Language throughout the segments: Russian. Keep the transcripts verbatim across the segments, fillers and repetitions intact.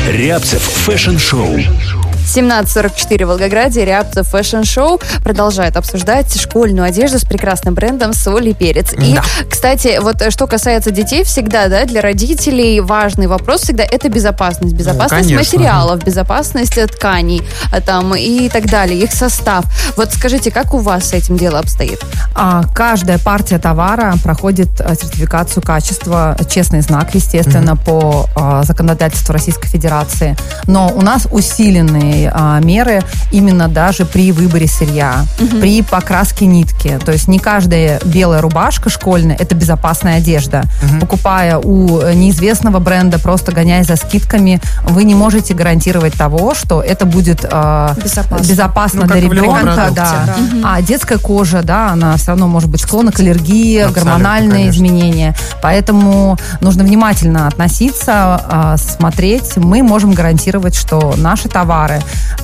Рябцев фэшн-шоу. семнадцать сорок четыре в Волгограде. Рябцев фэшн-шоу продолжает обсуждать школьную одежду с прекрасным брендом «Соль и перец». И, да. кстати, вот что касается детей, всегда, да, для родителей важный вопрос всегда — это безопасность. Безопасность ну, материалов, безопасность тканей там, и так далее, их состав. Вот скажите, как у вас с этим дело обстоит? А, каждая партия товара проходит сертификацию качества, честный знак, естественно, mm-hmm. по а, законодательству Российской Федерации. Но у нас усиленные меры именно даже при выборе сырья, uh-huh. при покраске нитки. То есть не каждая белая рубашка школьная — это безопасная одежда. Uh-huh. Покупая у неизвестного бренда, просто гоняясь за скидками, вы не можете гарантировать того, что это будет э, безопасно, безопасно ну, для ребенка. Да. Да. Uh-huh. А детская кожа, да, она все равно может быть склонна к аллергии, абсолютно, гормональные конечно. изменения. Поэтому нужно внимательно относиться, э, смотреть. Мы можем гарантировать, что наши товары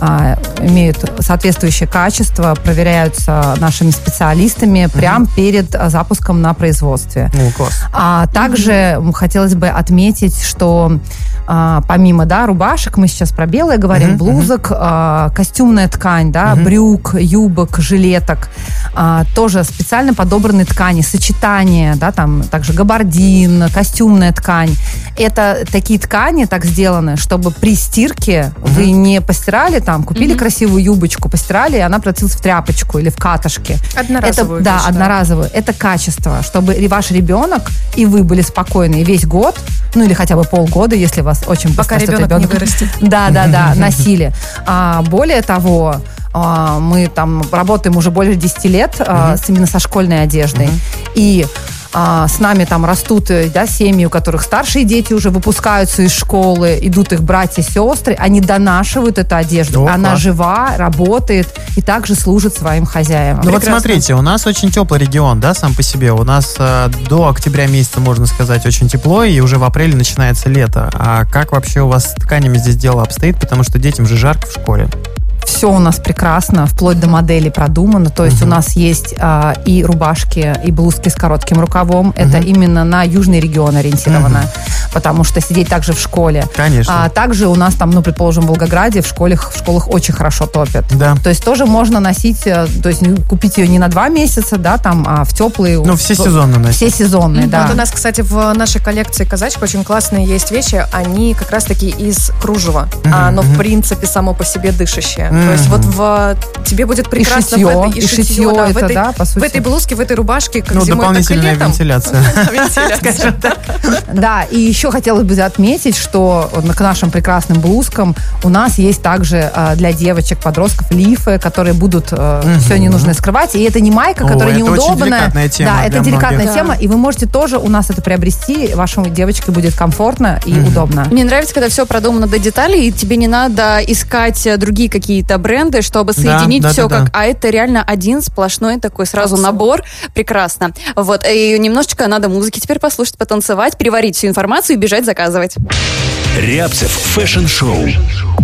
имеют соответствующее качество, проверяются нашими специалистами mm-hmm. прямо перед запуском на производстве. Ну, класс. А также mm-hmm. хотелось бы отметить, что а, помимо да, рубашек, мы сейчас про белое говорим, mm-hmm. блузок, а, костюмная ткань, да, mm-hmm. брюк, юбок, жилеток, а, тоже специально подобранные ткани, сочетания, да, там также габардин, костюмная ткань. Это такие ткани так сделаны, чтобы при стирке mm-hmm. вы не постирали, там, купили mm-hmm. красивую юбочку, постирали, и она превратилась в тряпочку или в катышки. Одноразовую. Это, да, одноразовую. Это качество, чтобы ваш ребенок и вы были спокойны весь год, ну или хотя бы полгода, если у вас очень быстро растет ребенок. Пока ребенок не вырастет. Да, да, да, носили. А, более того, а, мы там работаем уже более десяти лет а, mm-hmm. именно со школьной одеждой. Mm-hmm. И А, с нами там растут, да, семьи, у которых старшие дети уже выпускаются из школы, идут их братья, сестры, они донашивают эту одежду. О, она класс. жива, работает и также служит своим хозяевам. Ну вот смотрите, у нас очень теплый регион, да, сам по себе. У нас э, до октября месяца, можно сказать, очень тепло, и уже в апреле начинается лето. А как вообще у вас с тканями здесь дело обстоит? Потому что детям же жарко в школе. Все у нас прекрасно, вплоть до модели продумано. То есть uh-huh. у нас есть а, и рубашки, и блузки с коротким рукавом. Uh-huh. Это именно на южный регион ориентировано. Uh-huh. Потому что сидеть также в школе. Конечно. А также у нас там, ну, предположим, в Волгограде в школах, в школах очень хорошо топят. Да. То есть тоже можно носить, то есть купить ее не на два месяца, да, там, а в теплые. Ну, все сезонные носить. Все сезонные, mm-hmm. да. Вот у нас, кстати, в нашей коллекции казачек очень классные есть вещи. Они как раз-таки из кружева. Mm-hmm. А оно, в принципе, само по себе дышащее. Mm-hmm. То есть вот в тебе будет прекрасно и шитье, в этой, и и шитье, шитье да, это, в, этой, да, по сути. в этой блузке, в этой рубашке, как ну, зимой, так и летом. Вентиляция. Вентиляция. Да, и еще хотелось бы отметить, что к нашим прекрасным блузкам у нас есть также для девочек, подростков лифы, которые будут все ненужное скрывать. И это не майка, которая неудобная. Да, это деликатная тема, и вы можете тоже у нас это приобрести, вашей девочке будет комфортно и удобно. Мне нравится, когда все продумано до деталей, и тебе не надо искать другие какие-то бренды, чтобы соединить да, все да, как... да. А это реально один сплошной такой сразу набор. Прекрасно. Вот. И немножечко надо музыки теперь послушать, потанцевать, переварить всю информацию и бежать заказывать. Рябцев фэшн-шоу.